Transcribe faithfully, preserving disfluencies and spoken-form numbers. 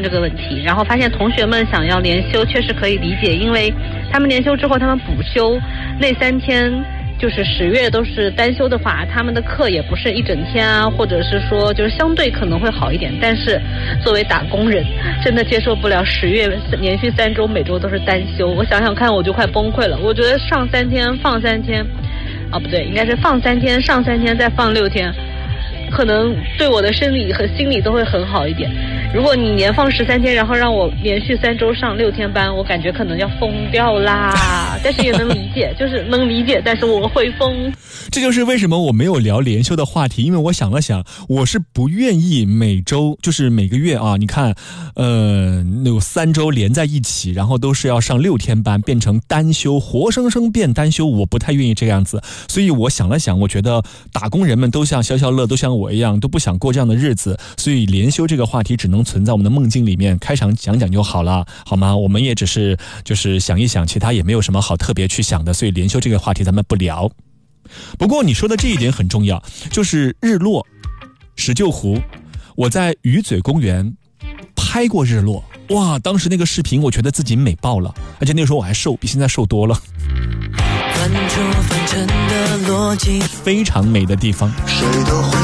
这个问题，然后发现同学们想要连休确实可以理解，因为他们连休之后他们补休那三天就是十月都是单休的话，他们的课也不是一整天啊，或者是说就是相对可能会好一点，但是作为打工人真的接受不了十月连续三周每周都是单休，我想想看我就快崩溃了。我觉得上三天放三天啊，不对，应该是放三天上三天再放六天，可能对我的生理和心理都会很好一点。如果你连放十三天，然后让我连续三周上六天班，我感觉可能要疯掉啦。但是也能理解，就是能理解，但是我会疯。 这就是为什么我没有聊连休的话题，因为我想了想，我是不愿意每周就是每个月啊，你看，呃，有三周连在一起，然后都是要上六天班，变成单休，活生生变单休，我不太愿意这样子。所以我想了想，我觉得打工人们都像消消乐，都像我一样，都不想过这样的日子，所以连休这个话题只能存在我们的梦境里面，开场讲讲就好了，好吗？我们也只是就是想一想，其他也没有什么好特别去想的，所以连休这个话题咱们不聊。不过你说的这一点很重要，就是日落石臼湖，我在鱼嘴公园拍过日落，哇，当时那个视频我觉得自己美爆了，而且那个时候我还瘦，比现在瘦多了，非常美的地方。谁都会